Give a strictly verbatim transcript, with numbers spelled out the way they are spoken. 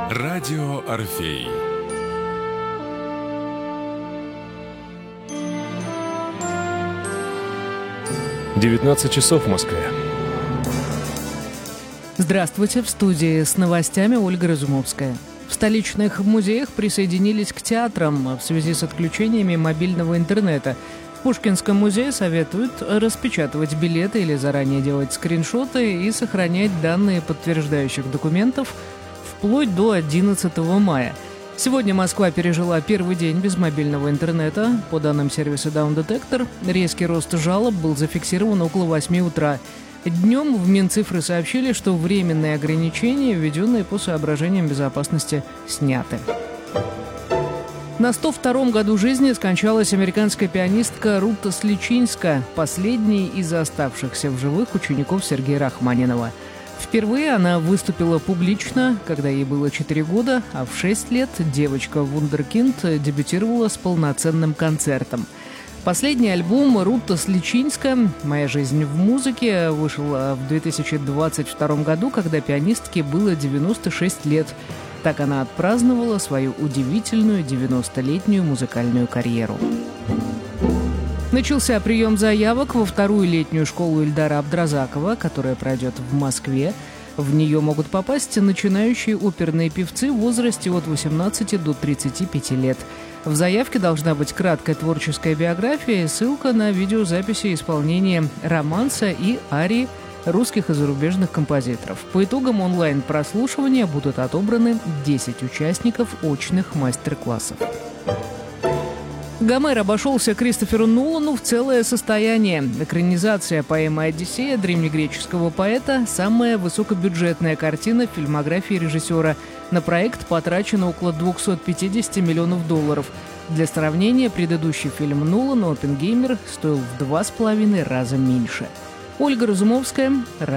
Радио Орфей. девятнадцать часов в Москве. Здравствуйте, в студии с новостями Ольга Разумовская. В столичных музеях присоединились к театрам в связи с отключениями мобильного интернета. В Пушкинском музее советуют распечатывать билеты или заранее делать скриншоты и сохранять данные подтверждающих документов вплоть до одиннадцатого мая. Сегодня Москва пережила первый день без мобильного интернета. По данным сервиса Down Detector, резкий рост жалоб был зафиксирован около восьми утра. Днем в Минцифры сообщили, что временные ограничения, введенные по соображениям безопасности, сняты. На сто втором году жизни скончалась американская пианистка Рута Сличинска, последней из оставшихся в живых учеников Сергея Рахманинова. Впервые она выступила публично, когда ей было четыре года, а в шесть лет девочка вундеркинд дебютировала с полноценным концертом. Последний альбом Рута Сличинска «Моя жизнь в музыке» вышел в две тысячи двадцать втором году, когда пианистке было девяносто шесть лет. Так она отпраздновала свою удивительную девяностолетнюю музыкальную карьеру. Начался прием заявок во вторую летнюю школу Ильдара Абдразакова, которая пройдет в Москве. В нее могут попасть начинающие оперные певцы в возрасте от восемнадцати до тридцати пяти лет. В заявке должна быть краткая творческая биография и ссылка на видеозаписи исполнения романса и арии русских и зарубежных композиторов. По итогам онлайн-прослушивания будут отобраны десять участников очных мастер-классов. Гомер обошелся Кристоферу Нолану в целое состояние. Экранизация поэмы «Одиссея» древнегреческого поэта – самая высокобюджетная картина в фильмографии режиссера. На проект потрачено около двухсот пятидесяти миллионов долларов. Для сравнения, предыдущий фильм Нолана «Оппенгеймер» стоил в два с половиной раза меньше. Ольга Разумовская,